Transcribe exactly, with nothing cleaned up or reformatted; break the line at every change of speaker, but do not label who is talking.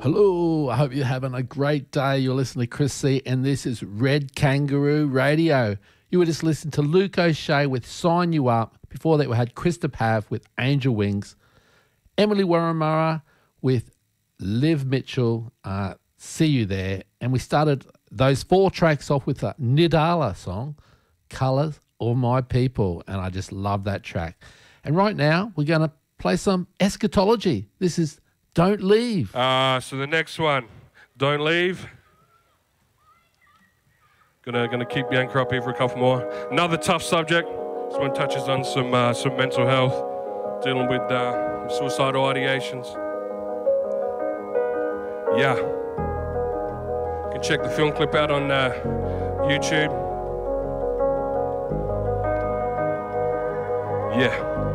Hello, I hope you're having a great day. You're listening to Chris C, and this is Red Kangaroo Radio. You were just listening to Luke O'Shea with Sign You Up. Before that, we had Krista Pav with Angel Wings, Emily Warramurra with Liv Mitchell, uh, See You There. And we started those four tracks off with a Nidala song, Colours of My People. And I just love that track. And right now, we're going to play some Eschatology. This is Don't Leave.
Uh, so the next one, Don't Leave. Gonna gonna keep Bianca up here for a couple more. Another tough subject. This one touches on some uh, some mental health, dealing with uh, suicidal ideations. Yeah. You can check the film clip out on uh, YouTube. Yeah.